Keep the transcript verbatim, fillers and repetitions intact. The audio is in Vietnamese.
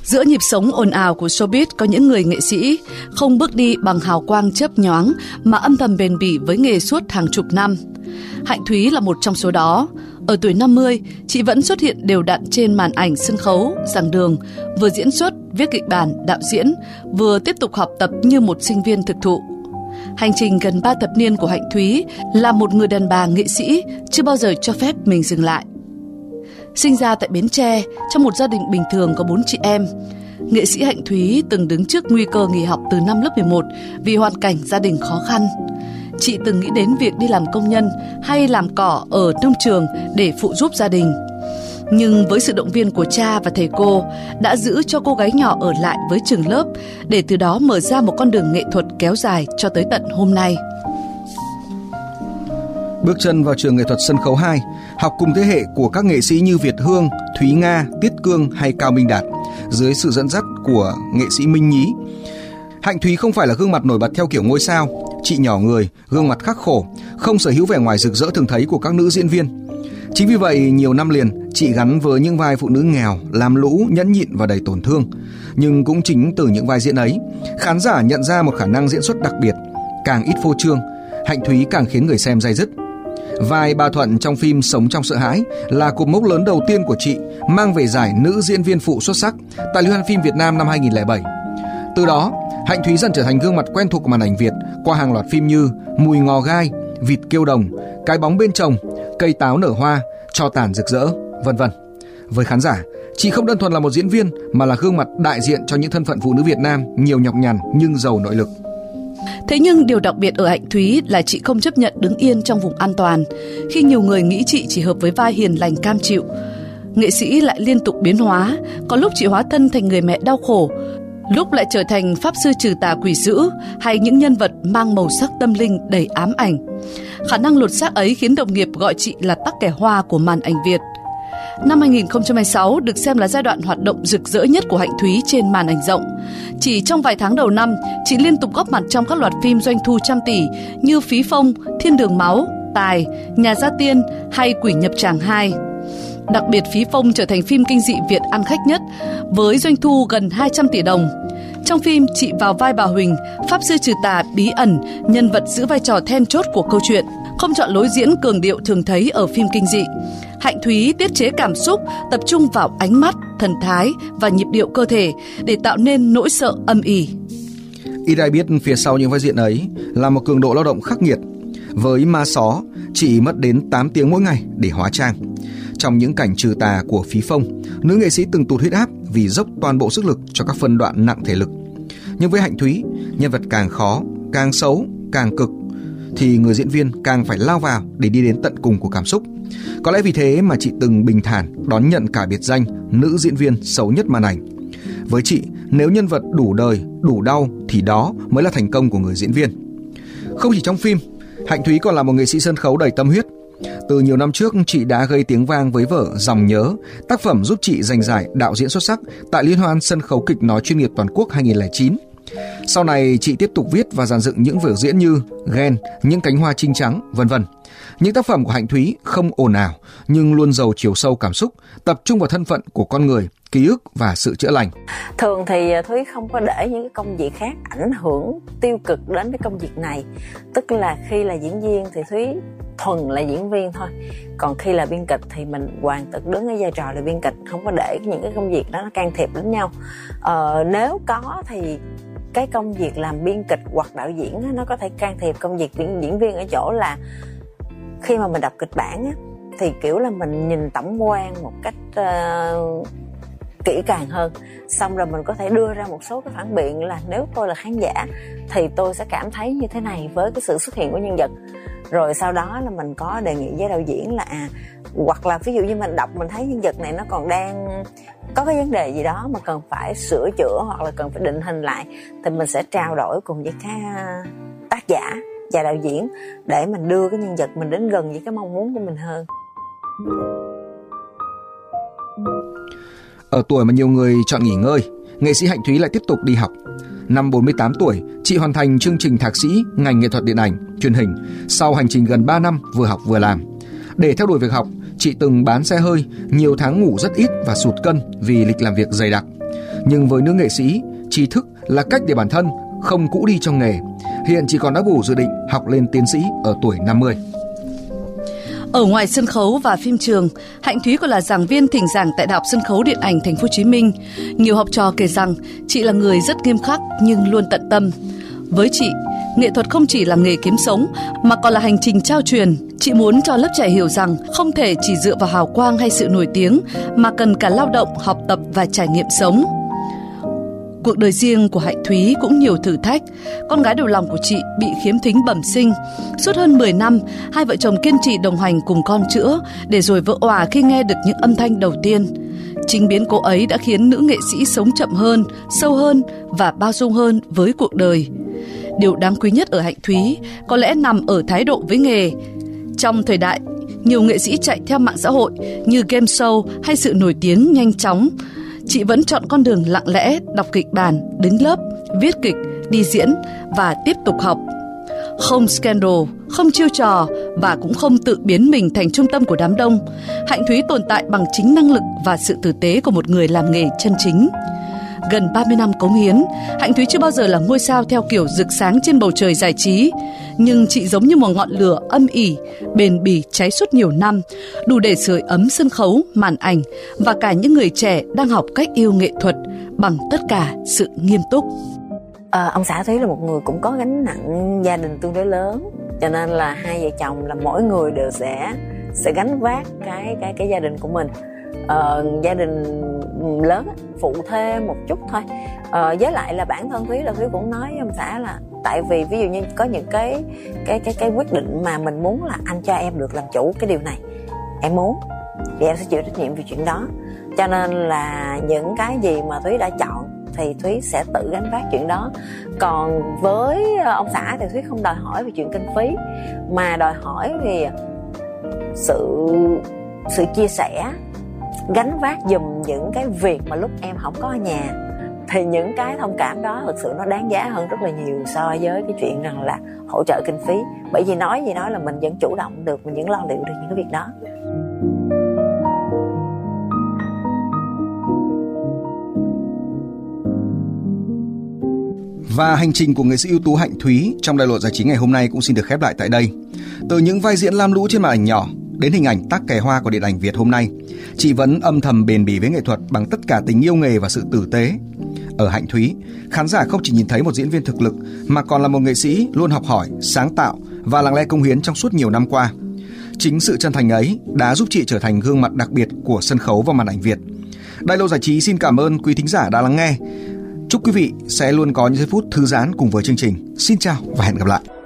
Giữa nhịp sống ồn ào của showbiz có những người nghệ sĩ không bước đi bằng hào quang chớp nhoáng mà âm thầm bền bỉ với nghề suốt hàng chục năm. Hạnh Thúy là một trong số đó. Ở tuổi năm mươi, chị vẫn xuất hiện đều đặn trên màn ảnh sân khấu, giảng đường, vừa diễn xuất, viết kịch bản, đạo diễn, vừa tiếp tục học tập như một sinh viên thực thụ. Hành trình gần ba thập niên của Hạnh Thúy là một người đàn bà nghệ sĩ chưa bao giờ cho phép mình dừng lại. Sinh ra tại Bến Tre, trong một gia đình bình thường có bốn chị em, nghệ sĩ Hạnh Thúy từng đứng trước nguy cơ nghỉ học từ năm lớp mười một vì hoàn cảnh gia đình khó khăn. Chị từng nghĩ đến việc đi làm công nhân hay làm cỏ ở nông trường để phụ giúp gia đình. Nhưng với sự động viên của cha và thầy cô đã giữ cho cô gái nhỏ ở lại với trường lớp để từ đó mở ra một con đường nghệ thuật kéo dài cho tới tận hôm nay. Bước chân vào trường nghệ thuật sân khấu hai, học cùng thế hệ của các nghệ sĩ như Việt Hương, Thúy Nga, Tiết Cương hay Cao Minh Đạt, dưới sự dẫn dắt của nghệ sĩ Minh Nhí. Hạnh Thúy không phải là gương mặt nổi bật theo kiểu ngôi sao, chị nhỏ người, gương mặt khắc khổ, không sở hữu vẻ ngoài rực rỡ thường thấy của các nữ diễn viên. Chính vì vậy, nhiều năm liền, chị gắn với những vai phụ nữ nghèo, lam lũ, nhẫn nhịn và đầy tổn thương. Nhưng cũng chính từ những vai diễn ấy, khán giả nhận ra một khả năng diễn xuất đặc biệt. Càng ít phô trương, Hạnh Thúy càng khiến người xem day dứt. Vai bà Thuận trong phim Sống trong sợ hãi là cột mốc lớn đầu tiên của chị, mang về giải nữ diễn viên phụ xuất sắc tại Liên hoan phim Việt Nam năm hai nghìn không trăm lẻ bảy. Từ đó, Hạnh Thúy dần trở thành gương mặt quen thuộc của màn ảnh Việt qua hàng loạt phim như Mùi ngò gai, Vịt kêu đồng, Cái bóng bên chồng, Cây táo nở hoa, Cho tàn rực rỡ, vân vân. Với khán giả, chị không đơn thuần là một diễn viên mà là gương mặt đại diện cho những thân phận phụ nữ Việt Nam nhiều nhọc nhằn nhưng giàu nội lực. Thế nhưng điều đặc biệt ở Hạnh Thúy là chị không chấp nhận đứng yên trong vùng an toàn. Khi nhiều người nghĩ chị chỉ hợp với vai hiền lành cam chịu, nghệ sĩ lại liên tục biến hóa. Có lúc chị hóa thân thành người mẹ đau khổ, lúc lại trở thành pháp sư trừ tà quỷ dữ hay những nhân vật mang màu sắc tâm linh đầy ám ảnh. Khả năng lột xác ấy khiến đồng nghiệp gọi chị là tắc kẻ hoa của màn ảnh Việt. Năm hai nghìn không trăm hai mươi sáu được xem là giai đoạn hoạt động rực rỡ nhất của Hạnh Thúy trên màn ảnh rộng. Chỉ trong vài tháng đầu năm, chị liên tục góp mặt trong các loạt phim doanh thu trăm tỷ như Phí Phong, Thiên đường máu, Tài, Nhà gia tiên hay Quỷ nhập tràng hai. Đặc biệt Phí Phong trở thành phim kinh dị Việt ăn khách nhất với doanh thu gần hai trăm tỷ đồng. Trong phim, chị vào vai bà Huỳnh, pháp sư trừ tà bí ẩn, nhân vật giữ vai trò then chốt của câu chuyện, không chọn lối diễn cường điệu thường thấy ở phim kinh dị. Hạnh Thúy tiết chế cảm xúc, tập trung vào ánh mắt, thần thái và nhịp điệu cơ thể để tạo nên nỗi sợ âm ỉ. Ít ai biết phía sau những vai diễn ấy là một cường độ lao động khắc nghiệt. Với Ma Só, chị mất đến tám tiếng mỗi ngày để hóa trang. Trong những cảnh trừ tà của Phí Phong, nữ nghệ sĩ từng tụt huyết áp vì dốc toàn bộ sức lực cho các phân đoạn nặng thể lực. Nhưng với Hạnh Thúy, nhân vật càng khó, càng xấu, càng cực, thì người diễn viên càng phải lao vào để đi đến tận cùng của cảm xúc. Có lẽ vì thế mà chị từng bình thản đón nhận cả biệt danh nữ diễn viên xấu nhất màn ảnh. Với chị, nếu nhân vật đủ đời, đủ đau thì đó mới là thành công của người diễn viên. Không chỉ trong phim, Hạnh Thúy còn là một nghệ sĩ sân khấu đầy tâm huyết. Từ nhiều năm trước, chị đã gây tiếng vang với vở Dòng Nhớ, tác phẩm giúp chị giành giải đạo diễn xuất sắc tại Liên hoan sân khấu kịch nói chuyên nghiệp toàn quốc hai nghìn không trăm lẻ chín. Sau này, chị tiếp tục viết và dàn dựng những vở diễn như Ghen, Những cánh hoa trinh trắng, vân vân. Những tác phẩm của Hạnh Thúy không ồn ào nhưng luôn giàu chiều sâu cảm xúc, tập trung vào thân phận của con người, ký ức và sự chữa lành. Thường thì Thúy không có để những cái công việc khác ảnh hưởng tiêu cực đến cái công việc này. Tức là khi là diễn viên thì Thúy thuần là diễn viên thôi. Còn khi là biên kịch thì mình hoàn toàn đứng ở vai trò là biên kịch, không có để những cái công việc đó nó can thiệp đến nhau. Ờ, nếu có thì cái công việc làm biên kịch hoặc đạo diễn nó có thể can thiệp công việc diễn viên ở chỗ là khi mà mình đọc kịch bản á, thì kiểu là mình nhìn tổng quan một cách uh, kỹ càng hơn, xong rồi mình có thể đưa ra một số cái phản biện là nếu tôi là khán giả thì tôi sẽ cảm thấy như thế này với cái sự xuất hiện của nhân vật. Rồi sau đó là mình có đề nghị với đạo diễn là à, hoặc là ví dụ như mình đọc mình thấy nhân vật này nó còn đang có cái vấn đề gì đó mà cần phải sửa chữa hoặc là cần phải định hình lại, thì mình sẽ trao đổi cùng với các tác giả và đạo diễn để mình đưa cái nhân vật mình đến gần với cái mong muốn của mình hơn. Ở tuổi mà nhiều người chọn nghỉ ngơi, nghệ sĩ Hạnh Thúy lại tiếp tục đi học. Năm bốn mươi tám tuổi, chị hoàn thành chương trình thạc sĩ ngành nghệ thuật điện ảnh, truyền hình sau hành trình gần ba năm vừa học vừa làm. Để theo đuổi việc học, chị từng bán xe hơi, nhiều tháng ngủ rất ít và sụt cân vì lịch làm việc dày đặc. Nhưng với nữ nghệ sĩ, tri thức là cách để bản thân không cũ đi trong nghề. Hiện chị còn đã bổ dự định học lên tiến sĩ ở tuổi năm mươi. Ở ngoài sân khấu và phim trường, Hạnh Thúy còn là giảng viên thỉnh giảng tại Đại học Sân khấu Điện ảnh Thành phố Hồ Chí Minh. Nhiều học trò kể rằng chị là người rất nghiêm khắc nhưng luôn tận tâm. Với chị, nghệ thuật không chỉ là nghề kiếm sống mà còn là hành trình trao truyền. Chị muốn cho lớp trẻ hiểu rằng không thể chỉ dựa vào hào quang hay sự nổi tiếng mà cần cả lao động, học tập và trải nghiệm sống. Cuộc đời riêng của Hạnh Thúy cũng nhiều thử thách. Con gái đầu lòng của chị bị khiếm thính bẩm sinh. Suốt hơn mười năm, hai vợ chồng kiên trì đồng hành cùng con chữa, để rồi vỡ òa khi nghe được những âm thanh đầu tiên. Chính biến cố ấy đã khiến nữ nghệ sĩ sống chậm hơn, sâu hơn và bao dung hơn với cuộc đời. Điều đáng quý nhất ở Hạnh Thúy có lẽ nằm ở thái độ với nghề. Trong thời đại, nhiều nghệ sĩ chạy theo mạng xã hội như game show hay sự nổi tiếng nhanh chóng, chị vẫn chọn con đường lặng lẽ, đọc kịch bản, đứng lớp, viết kịch, đi diễn và tiếp tục học. Không scandal, không chiêu trò và cũng không tự biến mình thành trung tâm của đám đông. Hạnh Thúy tồn tại bằng chính năng lực và sự tử tế của một người làm nghề chân chính. Gần ba mươi năm cống hiến, Hạnh Thúy chưa bao giờ là ngôi sao theo kiểu rực sáng trên bầu trời giải trí. Nhưng chị giống như một ngọn lửa âm ỉ, bền bỉ cháy suốt nhiều năm, đủ để sưởi ấm sân khấu, màn ảnh và cả những người trẻ đang học cách yêu nghệ thuật bằng tất cả sự nghiêm túc. À, ông xã Thúy là một người cũng có gánh nặng gia đình tương đối lớn, cho nên là hai vợ chồng là mỗi người đều sẽ sẽ gánh vác cái cái cái gia đình của mình. Ờ, gia đình lớn phụ thêm một chút thôi. Ờ, với lại là bản thân Thúy là Thúy cũng nói với ông xã là tại vì ví dụ như có những cái cái cái cái quyết định mà mình muốn là anh cho em được làm chủ cái điều này, em muốn thì em sẽ chịu trách nhiệm về chuyện đó. Cho nên là những cái gì mà Thúy đã chọn thì Thúy sẽ tự gánh vác chuyện đó. Còn với ông xã thì Thúy không đòi hỏi về chuyện kinh phí, mà đòi hỏi về sự sự chia sẻ, gánh vác giùm những cái việc mà lúc em không có ở nhà. Thì những cái thông cảm đó thực sự nó đáng giá hơn rất là nhiều so với cái chuyện rằng là hỗ trợ kinh phí. Bởi vì nói gì nói là mình vẫn chủ động được, mình vẫn lo liệu được những cái việc đó. Và hành trình của nghệ sĩ ưu tú Hạnh Thúy trong Đại lộ giải trí ngày hôm nay cũng xin được khép lại tại đây. Từ những vai diễn lam lũ trên màn ảnh nhỏ đến hình ảnh tắc kè hoa của điện ảnh Việt hôm nay, chị vẫn âm thầm bền bỉ với nghệ thuật bằng tất cả tình yêu nghề và sự tử tế. Ở Hạnh Thúy, khán giả không chỉ nhìn thấy một diễn viên thực lực mà còn là một nghệ sĩ luôn học hỏi, sáng tạo và lặng lẽ cống hiến trong suốt nhiều năm qua. Chính sự chân thành ấy đã giúp chị trở thành gương mặt đặc biệt của sân khấu và màn ảnh Việt. Đại lộ giải trí xin cảm ơn quý thính giả đã lắng nghe. Chúc quý vị sẽ luôn có những giây phút thư giãn cùng với chương trình. Xin chào và hẹn gặp lại.